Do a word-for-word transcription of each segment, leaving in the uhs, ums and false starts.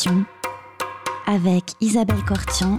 questions avec Isabelle Cortian.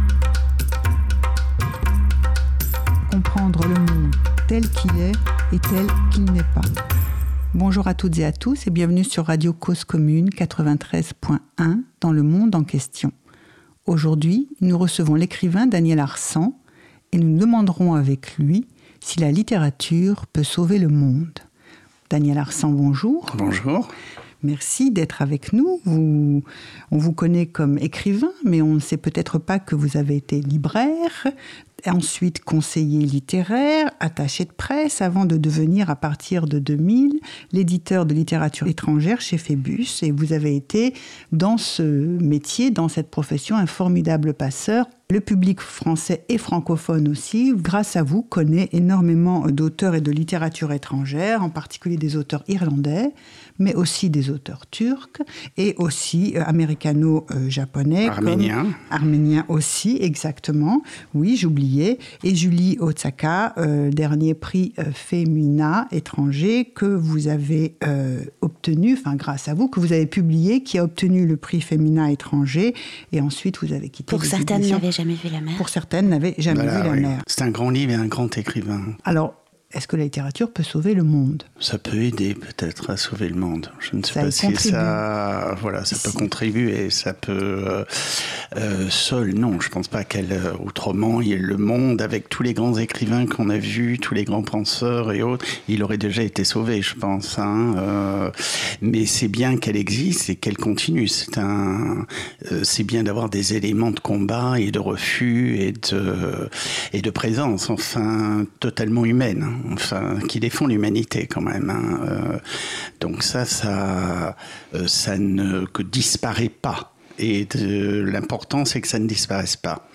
Comprendre le monde tel qu'il est et tel qu'il n'est pas. Bonjour à toutes et à tous et bienvenue sur Radio Cause Commune quatre-vingt-treize point un dans le monde en question. Aujourd'hui, nous recevons l'écrivain Daniel Arsan et nous nous demanderons avec lui si la littérature peut sauver le monde. Daniel Arsan, bonjour. Bonjour. Merci d'être avec nous. Vous, on vous connaît comme écrivain, mais on ne sait peut-être pas que vous avez été libraire, ensuite conseiller littéraire, attaché de presse, avant de devenir, à partir de deux mille, l'éditeur de littérature étrangère chez Phébus. Et vous avez été, dans ce métier, dans cette profession, un formidable passeur. Le public français et francophone aussi, grâce à vous, connaît énormément d'auteurs et de littérature étrangère, en particulier des auteurs irlandais, mais aussi des auteurs turcs et aussi euh, américano-japonais. Arméniens. Arméniens aussi, exactement. Oui, j'oubliais. Et Julie Otsaka, euh, dernier prix euh, Femina étranger que vous avez euh, obtenu, enfin grâce à vous, que vous avez publié, qui a obtenu le prix Femina étranger. Et ensuite, vous avez quitté Pour certaines, n'avaient jamais vu la mer. Pour certaines, n'avaient jamais Voilà, vu la oui. mer. C'est un grand livre et un grand écrivain. Alors, est-ce que la littérature peut sauver le monde ? Ça peut aider peut-être à sauver le monde. Je ne sais Ça pas y si contribue. ça, voilà, ça peut Si. contribuer. Ça peut euh, euh, seul, non. Je pense pas qu'elle. Euh, autrement, il, le monde avec tous les grands écrivains qu'on a vus, tous les grands penseurs et autres, il aurait déjà été sauvé, je pense. Hein, euh, mais c'est bien qu'elle existe et qu'elle continue. C'est un, euh, c'est bien d'avoir des éléments de combat et de refus et de et de présence, enfin totalement humaine. Hein. Enfin, qui défend l'humanité quand même. Hein. Euh, donc ça, ça, euh, ça ne que disparaît pas. Et de, l'important, c'est que ça ne disparaisse pas.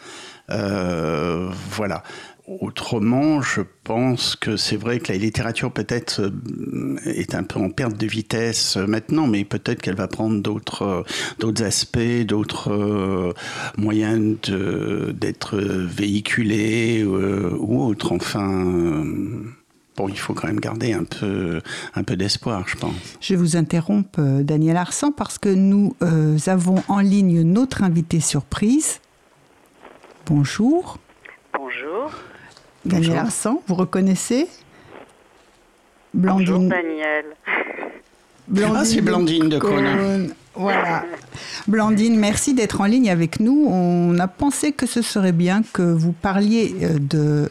Euh, voilà. Autrement, je pense que c'est vrai que la littérature peut-être euh, est un peu en perte de vitesse euh, maintenant, mais peut-être qu'elle va prendre d'autres, euh, d'autres aspects, d'autres euh, moyens de, d'être véhiculée euh, ou autre. Enfin. Euh, Bon, il faut quand même garder un peu, un peu d'espoir, je pense. Je vous interromps, euh, Daniel Arsan, parce que nous euh, avons en ligne notre invité surprise. Bonjour. Bonjour. Daniel Bonjour. Arsan, vous reconnaissez ? Blandine. Bonjour Daniel. Blandine Ah, c'est Blandine de Cône. Voilà. Blandine, merci d'être en ligne avec nous. On a pensé que ce serait bien que vous parliez de,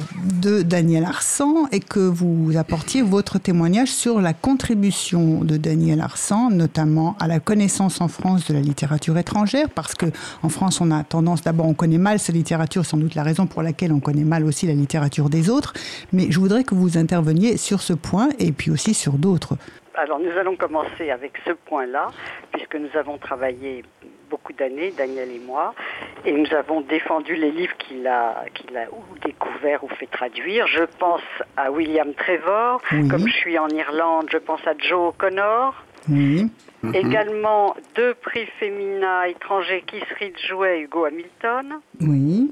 de Daniel Arsan et que vous apportiez votre témoignage sur la contribution de Daniel Arsan, notamment à la connaissance en France de la littérature étrangère, parce qu'en France, on a tendance, d'abord, on connaît mal sa littérature, sans doute la raison pour laquelle on connaît mal aussi la littérature des autres, mais je voudrais que vous interveniez sur ce point et puis aussi sur d'autres. Alors nous allons commencer avec ce point-là, puisque nous avons travaillé beaucoup d'années, Daniel et moi, et nous avons défendu les livres qu'il a, qu'il a ou découverts ou fait traduire. Je pense à William Trevor, Oui. comme je suis en Irlande, je pense à Joe O'Connor. Oui. Mm-hmm. Également deux prix Femina étrangers, Keith Ridgway et Hugo Hamilton. Oui.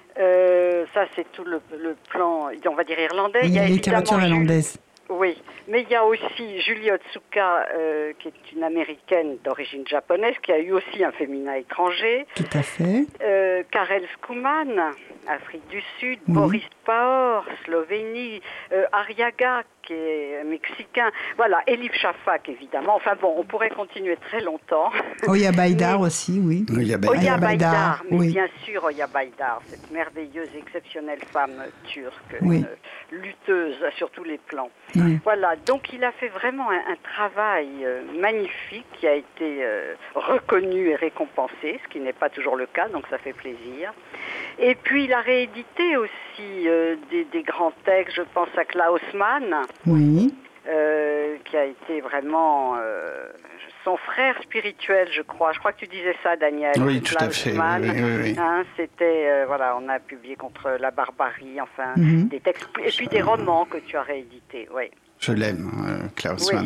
Euh, ça c'est tout le, le plan, on va dire irlandais. Il y a la évidemment littérature Jules- irlandaise. Oui, mais il y a aussi Julie Otsuka, euh, qui est une américaine d'origine japonaise, qui a eu aussi un féminin étranger. Tout à fait. Euh, Karel Skuman, Afrique du Sud. Oui. Boris Pahor, Slovénie. Euh, Arriaga, qui est mexicain. Voilà, Elif Shafak, évidemment. Enfin bon, on pourrait continuer très longtemps. Oya Baydar aussi, oui. Il y a ben- Oya Oya Baydar, Baydar, mais oui. bien sûr Oya Baydar, cette merveilleuse, exceptionnelle femme turque, Oui. une lutteuse sur tous les plans. Oui. Voilà, donc il a fait vraiment un, un travail euh, magnifique qui a été euh, reconnu et récompensé, ce qui n'est pas toujours le cas, donc ça fait plaisir. Et puis il a réédité aussi euh, des, des grands textes, je pense à Klaus Mann, Oui. euh, qui a été vraiment euh, son frère spirituel, je crois. Je crois que tu disais ça, Daniel. Oui, tout à Klaus fait. Mann. Oui, oui, oui. Hein, c'était, euh, voilà, on a publié contre la barbarie, enfin, Mhm. des textes, et puis des romans que tu as réédités, oui. Je l'aime, euh, Klaus Oui. Mann.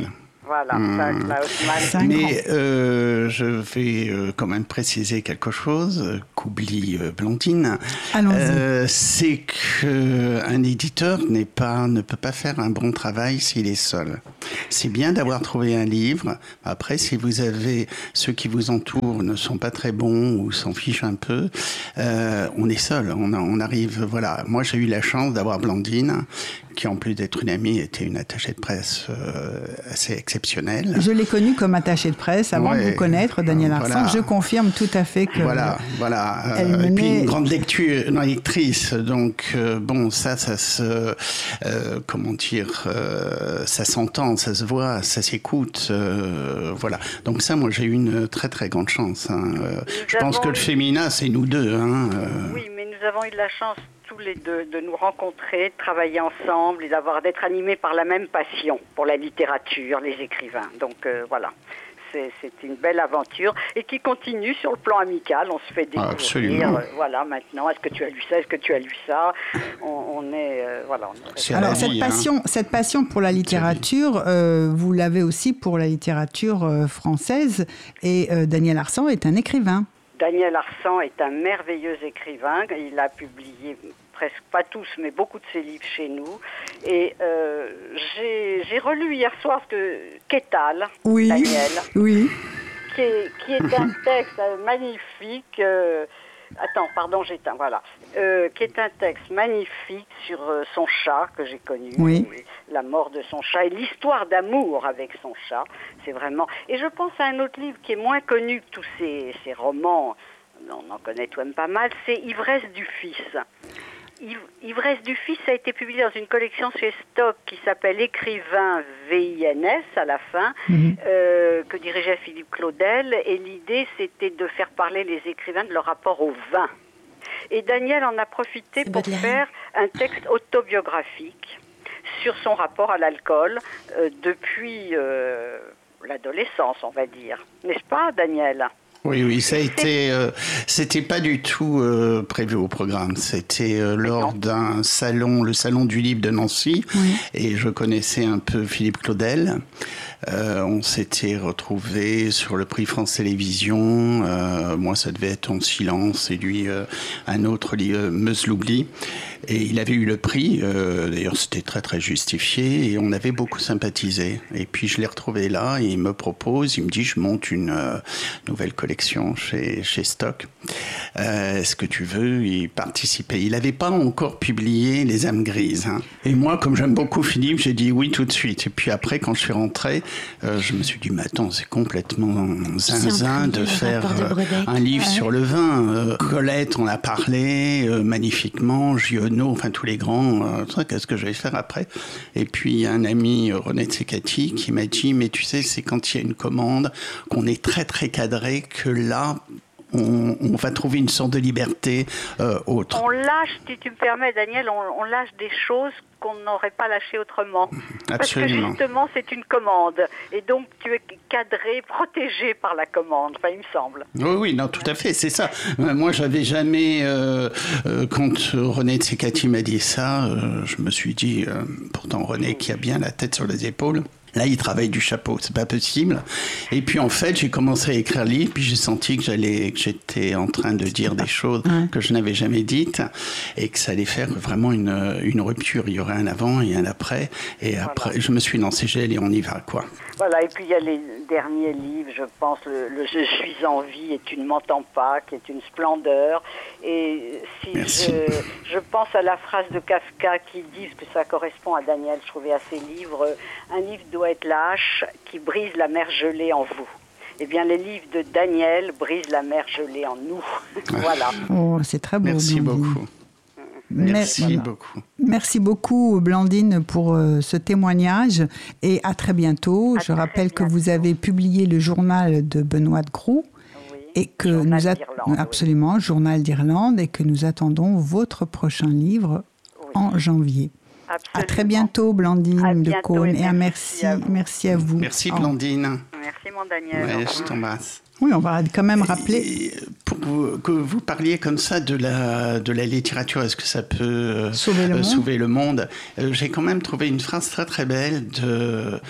Voilà, Mmh. ça, Klaus Mann. Cinq Mais euh, je vais euh, quand même préciser quelque chose euh, qu'oublie euh, Blandine. Allons-y. Euh, c'est qu'un éditeur n'est pas, ne peut pas faire un bon travail s'il est seul. C'est bien d'avoir trouvé un livre. Après, si vous avez ceux qui vous entourent ne sont pas très bons ou s'en fichent un peu, euh, on est seul. On, a, on arrive. Voilà. Moi, j'ai eu la chance d'avoir Blandine, qui en plus d'être une amie était une attachée de presse euh, assez exceptionnelle. Je l'ai connue comme attachée de presse avant Ouais, de vous connaître, Daniel Arsan. voilà. Je confirme tout à fait que... Voilà, voilà. Elle Euh, menait- Et puis une grande lecture, une lectrice. Donc euh, bon, ça, ça se, euh, comment dire, euh, ça s'entend, ça se voit, ça s'écoute. Euh, voilà. Donc ça, moi, j'ai eu une très très grande chance. Hein. Euh, je pense avons que le eu- féminin, c'est nous deux. Hein. Euh, Oui, mais nous avons eu de la chance tous les deux de nous rencontrer, de travailler ensemble et d'avoir d'être animés par la même passion pour la littérature, les écrivains. Donc euh, voilà. C'est, c'est une belle aventure et qui continue sur le plan amical. On se fait découvrir. Absolument. Euh, voilà, maintenant, est-ce que tu as lu ça? Est-ce que tu as lu ça? On, on est, euh, voilà. On est C'est à Alors, la cette vie, hein. passion, cette passion pour la littérature, euh, vous l'avez aussi pour la littérature euh, française. Et euh, Daniel Arsan est un écrivain. Daniel Arsan est un merveilleux écrivain. Il a publié presque pas tous, mais beaucoup de ses livres chez nous. Et euh, j'ai, j'ai relu hier soir ce que Quétal, Oui, Daniel, oui. qui est, qui est un texte euh, magnifique. euh, attends, pardon, j'éteins, voilà. Euh, qui est un texte magnifique sur euh, son chat que j'ai connu. Oui. La mort de son chat et l'histoire d'amour avec son chat. C'est vraiment... Et je pense à un autre livre qui est moins connu que tous ces, ces romans. On en connaît tout de même pas mal. C'est Ivresse du Fils. Iv- Ivresse du Fils a été publié dans une collection chez Stock qui s'appelle Écrivain V I N S à la fin, Mhm. euh, que dirigeait Philippe Claudel. Et l'idée, c'était de faire parler les écrivains de leur rapport au vin. Et Daniel en a profité C'est pour Baudelaire. faire un texte autobiographique sur son rapport à l'alcool euh, depuis euh, l'adolescence, on va dire. N'est-ce pas, Daniel ? Oui, oui, ça a été. Euh, c'était pas du tout euh, prévu au programme. C'était euh, lors d'un salon, le salon du livre de Nancy, Oui. et je connaissais un peu Philippe Claudel. Euh, on s'était retrouvés sur le prix France Télévisions. Euh, moi, ça devait être En silence, et lui, euh, un autre livre, Meuse l'oubli. Et il avait eu le prix. Euh, d'ailleurs, c'était très très justifié, et on avait beaucoup sympathisé. Et puis je l'ai retrouvé là, et il me propose, il me dit, je monte une euh, nouvelle collection chez chez Stock. Euh, est-ce que tu veux y participer? Il n'avait pas encore publié Les âmes grises. Hein. Et moi, comme j'aime beaucoup Philippe, j'ai dit oui tout de suite. Et puis après, quand je suis rentré, euh, je me suis dit, mais attends, c'est complètement zinzin de le faire rapport de euh, Brodeck. un livre Ouais. sur le vin. Euh, Colette, on a parlé euh, magnifiquement, Giono, enfin tous les grands. Euh, ça, qu'est-ce que je vais faire après? Et puis un ami, euh, René Tsekati, qui m'a dit, mais tu sais, c'est quand il y a une commande, qu'on est très très cadré, que là, on, on va trouver une sorte de liberté euh, autre. On lâche, si tu me permets, Daniel, on, on lâche des choses qu'on n'aurait pas lâchées autrement. Absolument. Parce que justement, c'est une commande. Et donc, tu es cadré, protégé par la commande, enfin, il me semble. Oui, oui, non, tout à fait, c'est ça. Euh, Moi, j'avais jamais, euh, euh, quand euh, René Tsekati m'a dit ça, euh, je me suis dit, euh, pourtant René qui a bien la tête sur les épaules, là, il travaille du chapeau, c'est pas possible. Et puis, en fait, j'ai commencé à écrire le livre, puis j'ai senti que j'allais, que j'étais en train de dire des choses Ouais. que je n'avais jamais dites, et que ça allait faire vraiment une, une rupture. Il y aurait un avant et un après. Et après, je me suis lancé, j'ai dit, on y va, quoi. Voilà, et puis il y a les derniers livres, je pense, le, le Je suis en vie et tu ne m'entends pas, qui est une splendeur. Et si Merci. je, je pense à la phrase de Kafka qui dit, parce que ça correspond à Daniel, je trouvais à ses livres, un livre doit être la hache qui brise la mer gelée en vous. Eh bien, les livres de Daniel brisent la mer gelée en nous. Voilà. Oh, c'est très beau. Merci Blandine. beaucoup. Mer- Merci beaucoup. Merci beaucoup, Blandine, pour euh, ce témoignage et à très bientôt. À Je très rappelle que bientôt. vous avez publié le journal de Benoît de Groux Oui. et que Journal nous at- d'Irlande, oui. absolument Journal d'Irlande et que nous attendons votre prochain livre Oui. en janvier. À Absolument. très bientôt, Blandine À de bientôt Cône, et et un merci merci, à vous. merci à vous. Merci, Au- Blandine. Merci, mon Daniel. Ouais, Au je revoir. t'embrasse. Oui, on va quand même rappeler. Et pour vous- que vous parliez comme ça de la, de la littérature, est-ce que ça peut euh, Sauver le euh, monde. sauver le monde Euh, J'ai quand même trouvé une phrase très très belle de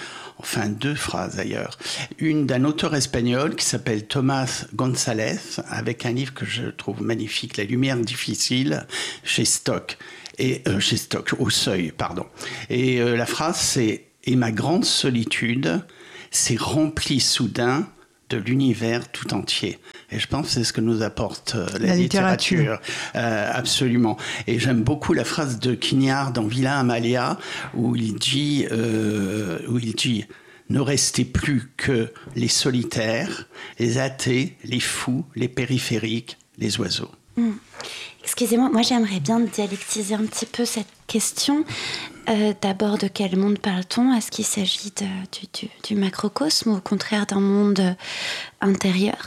enfin deux phrases d'ailleurs. Une d'un auteur espagnol qui s'appelle Tomás González, avec un livre que je trouve magnifique, La lumière difficile, chez Stock. Et, euh, chez Stock, au Seuil, pardon. Et euh, la phrase, c'est « Et ma grande solitude s'est remplie soudain de l'univers tout entier ». Et je pense que c'est ce que nous apporte euh, la, la littérature. littérature. Euh, absolument. Et j'aime beaucoup la phrase de Quignard dans Villa Amalia, où il dit, euh, où il dit « Ne restez plus que les solitaires, les athées, les fous, les périphériques, les oiseaux. Mmh. » Excusez-moi, moi j'aimerais bien dialectiser un petit peu cette question. Euh, d'abord, de quel monde parle-t-on ? Est-ce qu'il s'agit de, du, du, du macrocosme ou au contraire d'un monde intérieur ?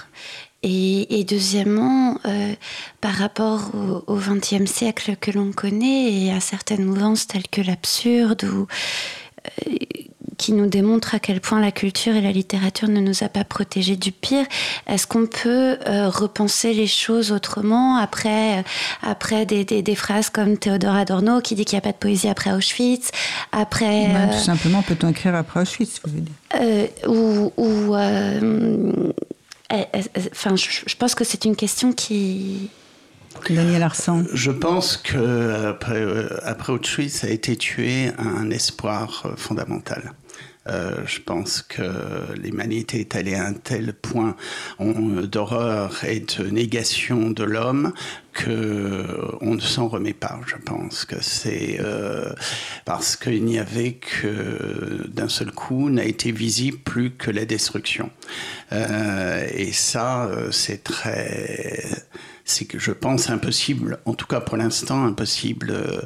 Et, et deuxièmement, euh, par rapport au vingtième siècle que l'on connaît et à certaines mouvances telles que l'absurde ou euh, qui nous démontrent à quel point la culture et la littérature ne nous a pas protégés du pire. Est-ce qu'on peut euh, repenser les choses autrement après, euh, après des, des, des phrases comme Théodore Adorno qui dit qu'il n'y a pas de poésie après Auschwitz, après... Ben, euh, tout simplement, peut-on écrire après Auschwitz, vous voulez dire euh, Ou... ou euh, enfin, je, je pense que c'est une question qui... Daniel Arsan. Je pense qu'après après Auschwitz a été tué un espoir fondamental. Euh, je pense que l'humanité est allée à un tel point on, d'horreur et de négation de l'homme qu'on ne s'en remet pas. Je pense que c'est euh, parce qu'il n'y avait que d'un seul coup n'a été visible plus que la destruction. Euh, et ça, c'est très... c'est que je pense impossible, en tout cas pour l'instant, impossible euh,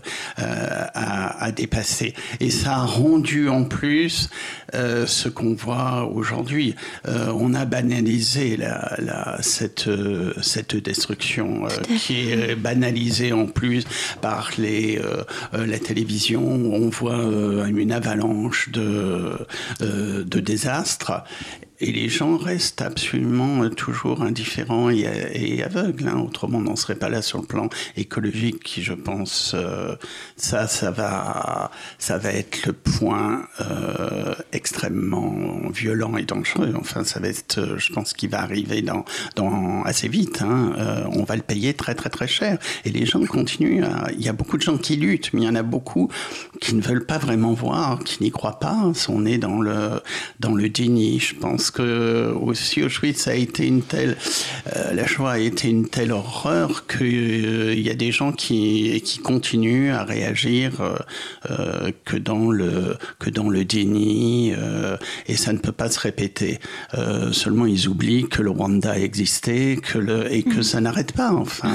à, à dépasser. Et ça a rendu en plus euh, ce qu'on voit aujourd'hui. Euh, on a banalisé la, la, cette, euh, cette destruction euh, qui est banalisée en plus par les, euh, euh, la télévision où on voit euh, une avalanche de, euh, de désastres. Et les gens restent absolument toujours indifférents et, et aveugles. Hein. Autrement, on n'en serait pas là sur le plan écologique, qui, je pense, euh, ça, ça va, ça va être le point euh, extrêmement violent et dangereux. Enfin, ça va être, je pense, qui va arriver dans, dans assez vite. Hein. Euh, on va le payer très, très, très cher. Et les gens continuent. À... Il y a beaucoup de gens qui luttent, mais il y en a beaucoup qui ne veulent pas vraiment voir, qui n'y croient pas. On est dans le, dans le déni, je pense. Que aussi Auschwitz a été une telle, euh, la Shoah a été une telle horreur qu'il euh, y a des gens qui qui continuent à réagir euh, euh, que dans le que dans le déni euh, et ça ne peut pas se répéter. Euh, seulement ils oublient que le Rwanda existait, que le et que mmh. ça n'arrête pas. Enfin.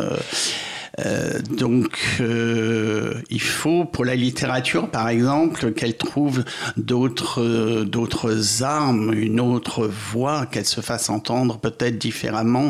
Euh, donc, euh, il faut, pour la littérature, par exemple, qu'elle trouve d'autres, euh, d'autres armes, une autre voix, qu'elle se fasse entendre peut-être différemment.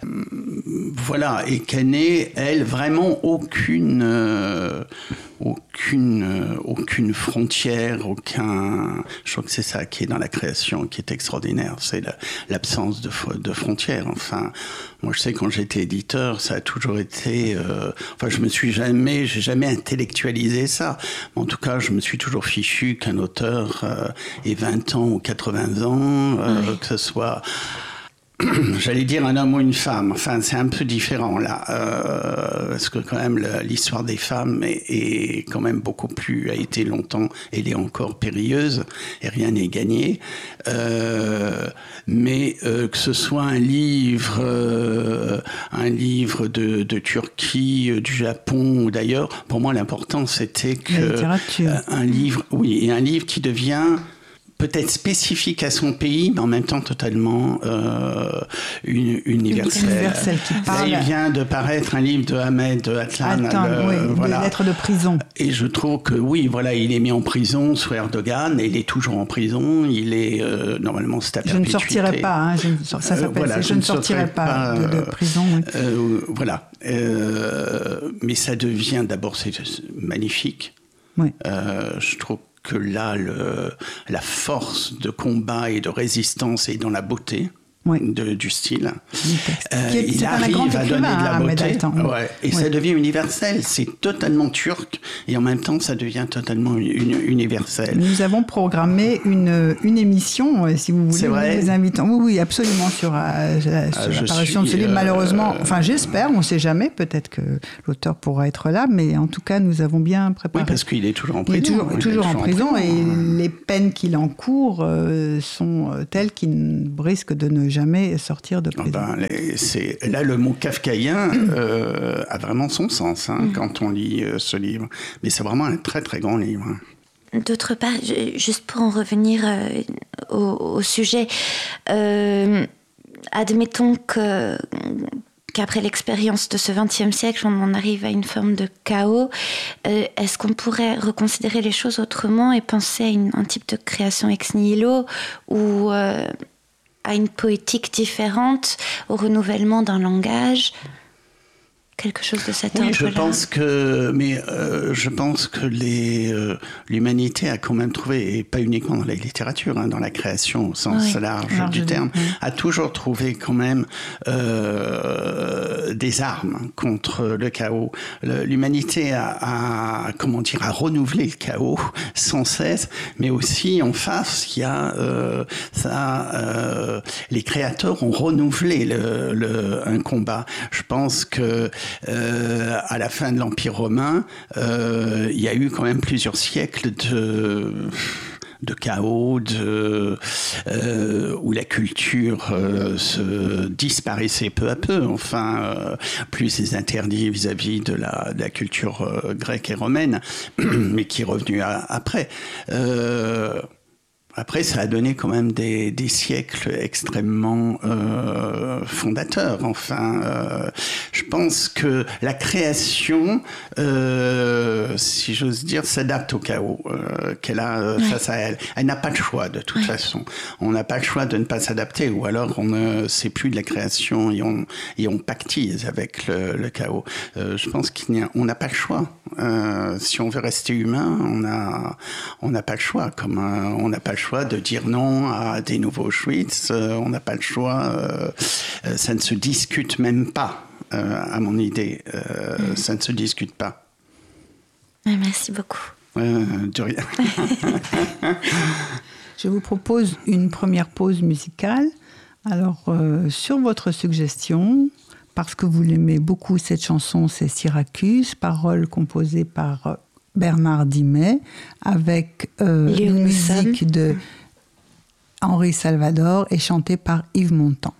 Voilà, et qu'elle n'ait, elle, vraiment aucune... Euh, aucune euh, aucune frontière, aucun... Je crois que c'est ça qui est dans la création, qui est extraordinaire, c'est la, l'absence de, de frontières. Enfin, moi je sais quand j'étais éditeur, ça a toujours été... Euh, enfin, je me suis jamais, j'ai jamais intellectualisé ça. En tout cas, je me suis toujours fichu qu'un auteur euh, ait vingt ans ou quatre-vingts ans, euh, oui. que ce soit... J'allais dire un homme ou une femme. Enfin, c'est un peu différent là, euh, parce que quand même l'histoire des femmes est, est quand même beaucoup plus, a été longtemps, elle est encore périlleuse et rien n'est gagné. Euh, mais euh, que ce soit un livre, euh, un livre de, de Turquie, du Japon ou d'ailleurs, pour moi l'important c'était que euh, un livre, oui, et un livre qui devient peut-être spécifique à son pays, mais en même temps totalement euh, une, universel. Universel qui parle. Là, il vient de paraître un livre de Ahmed Atlan, Atlan le, oui, voilà. de lettres de prison. Et je trouve que oui, voilà, il est mis en prison sous Erdogan, et il est toujours en prison. Il est euh, normalement c'est à perpétuité. Je ne sortirai pas. Hein, je, ça s'appelle. Euh, voilà, je, je ne sortirai pas, pas de, de prison. Oui. Euh, voilà. Euh, mais ça devient d'abord c'est magnifique. Oui. Euh, je trouve que là, le, la force de combat et de résistance est dans la beauté. Oui. De, du style. Euh, est, il arrive à donner de la beauté. Ouais. Et oui. ça devient universel. C'est totalement turc et en même temps, ça devient totalement une, universel. Nous avons programmé une, une émission, si vous voulez. C'est vrai. Nous vous invitons. Oui, oui, absolument, sur, euh, sur ah, l'apparition de ce livre. Euh, Malheureusement, enfin, j'espère, on ne sait jamais. Peut-être que l'auteur pourra être là, mais en tout cas, nous avons bien préparé. Oui, parce qu'il est toujours en prison. Il est toujours, il toujours, est toujours en prison, en prison et les peines qu'il encourt euh, sont telles qu'il risque de ne jamais sortir de prison. Ben, les, c'est, là, le mot kafkaïen euh, a vraiment son sens hein, mmh. quand on lit euh, ce livre. Mais c'est vraiment un très, très grand livre. D'autre part, juste pour en revenir euh, au, au sujet, euh, admettons que, qu'après l'expérience de ce vingtième siècle, on en arrive à une forme de chaos. Euh, est-ce qu'on pourrait reconsidérer les choses autrement et penser à une, un type de création ex nihilo ou euh, à une poétique différente, au renouvellement d'un langage, quelque chose de cet oui, ordre-là. Je pense que, mais euh, je pense que les, euh, l'humanité a quand même trouvé, et pas uniquement dans la littérature, hein, dans la création au sens oui, large alors, du terme, dis, oui. a toujours trouvé quand même euh, des armes contre le chaos. Le, l'humanité a, a, comment dire, a renouvelé le chaos sans cesse, mais aussi en face, il y a euh, ça, euh, les créateurs ont renouvelé le, le, un combat. Je pense que Euh, à la fin de l'Empire romain, euh, il y a eu quand même plusieurs siècles de, de chaos, de, euh, où la culture euh, se disparaissait peu à peu. Enfin, euh, plus les interdits vis-à-vis de la, de la culture euh, grecque et romaine, mais qui est revenue à, après. Euh, Après, ça a donné quand même des, des siècles extrêmement euh, fondateurs. Enfin, euh, je pense que la création, euh, si j'ose dire, s'adapte au chaos euh, qu'elle a euh, ouais. face à elle. Elle n'a pas le choix, de toute ouais. façon. On n'a pas le choix de ne pas s'adapter, ou alors on ne sait plus de la création et on, et on pactise avec le, le chaos. Euh, je pense qu'on n'a pas le choix. Euh, si on veut rester humain, on n'a on n'a pas le choix. Comme euh, on n'a pas le choix de dire non à des nouveaux Auschwitz, euh, on n'a pas le choix. Euh, euh, ça ne se discute même pas, euh, à mon idée. Euh, mmh. Ça ne se discute pas. Merci beaucoup. Euh, de rien. Je vous propose une première pause musicale. Alors, euh, sur votre suggestion, parce que vous l'aimez beaucoup, cette chanson, c'est Syracuse, paroles composées par Bernard Dimet, avec euh, une musique de Henri Salvador et chantée par Yves Montand.